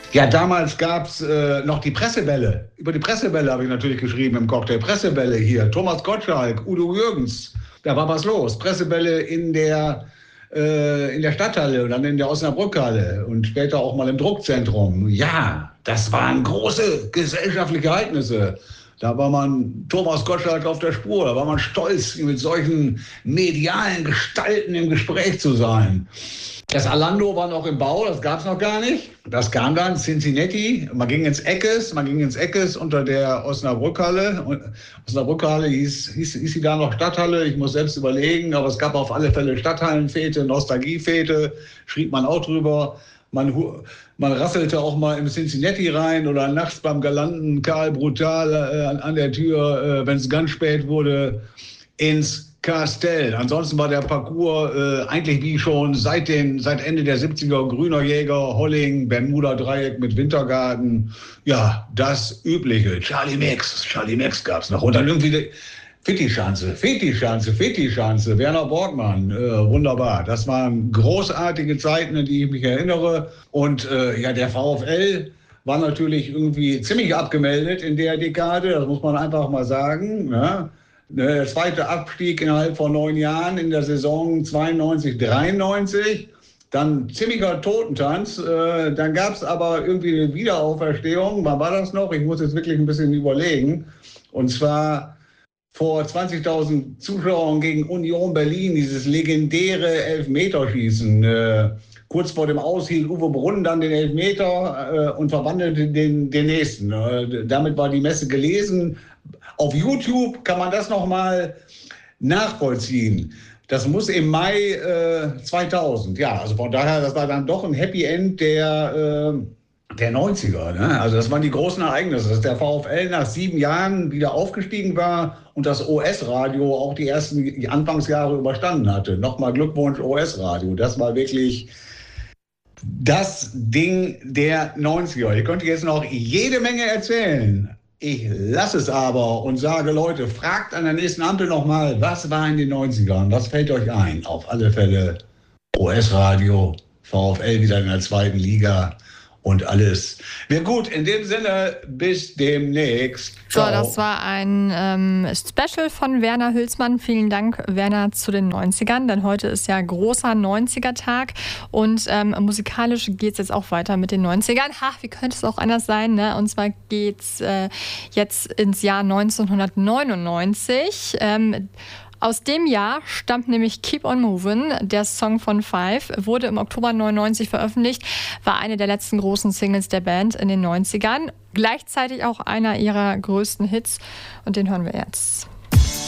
Ja, damals gab es noch die Pressebälle. Über die Pressebälle habe ich natürlich geschrieben im Cocktail. Pressebälle hier, Thomas Gottschalk, Udo Jürgens. Da war was los. Pressebälle in der Stadthalle und dann in der Osnabrückhalle und später auch mal im Druckzentrum. Ja, das waren große gesellschaftliche Ereignisse. Da war man Thomas Gottschalk auf der Spur. Da war man stolz, mit solchen medialen Gestalten im Gespräch zu sein. Das Alando war noch im Bau, das gab es noch gar nicht. Das kam dann, Cincinnati. Man ging ins Eckes unter der Osnabrückhalle. Osnabrückhalle hieß sie da noch Stadthalle? Ich muss selbst überlegen, aber es gab auf alle Fälle Stadthallenfete, Nostalgiefete, schrieb man auch drüber. Man rasselte auch mal im Cincinnati rein oder nachts beim galanten Karl Brutal an der Tür, wenn es ganz spät wurde, ins Castell. Ansonsten war der Parcours eigentlich wie schon seit Ende der 70er Grüner Jäger, Holling, Bermuda-Dreieck mit Wintergarten. Ja, das Übliche. Charlie Max gab es noch. Und dann irgendwie Fitti-Schanze, Werner Borgmann, wunderbar. Das waren großartige Zeiten, an die ich mich erinnere. Und der VfL war natürlich irgendwie ziemlich abgemeldet in der Dekade, das muss man einfach mal sagen. Ja. Der zweite Abstieg innerhalb von 9 Jahren in der Saison 92/93. Dann ziemlicher Totentanz. Dann gab es aber irgendwie eine Wiederauferstehung. Wann war das noch? Ich muss jetzt wirklich ein bisschen überlegen. Und zwar vor 20.000 Zuschauern gegen Union Berlin, dieses legendäre Elfmeterschießen. Kurz vor dem Aus hielt Uwe Brunn dann den Elfmeter und verwandelte den nächsten. Damit war die Messe gelesen. Auf YouTube kann man das nochmal nachvollziehen. Das muss im Mai 2000. Ja, also von daher, das war dann doch ein Happy End der 90er. Ne? Also das waren die großen Ereignisse, dass der VfL nach 7 Jahren wieder aufgestiegen war und das OS-Radio auch die ersten Anfangsjahre überstanden hatte. Nochmal Glückwunsch OS-Radio. Das war wirklich das Ding der 90er. Ich könnte jetzt noch jede Menge erzählen. Ich lasse es aber und sage, Leute, fragt an der nächsten Ampel nochmal, was war in den 90ern? Was fällt euch ein? Auf alle Fälle OS-Radio, VfL wieder in der 2. Liga und alles. Ja gut, in dem Sinne, bis demnächst. Ciao. So, das war ein Special von Werner Hülsmann. Vielen Dank, Werner, zu den 90ern, denn heute ist ja großer 90er-Tag und musikalisch geht es jetzt auch weiter mit den 90ern. Wie könnte es auch anders sein, ne? Und zwar geht es jetzt ins Jahr 1999. Aus dem Jahr stammt nämlich Keep on Movin', der Song von Five, wurde im Oktober 99 veröffentlicht, war eine der letzten großen Singles der Band in den 90ern, gleichzeitig auch einer ihrer größten Hits und den hören wir jetzt.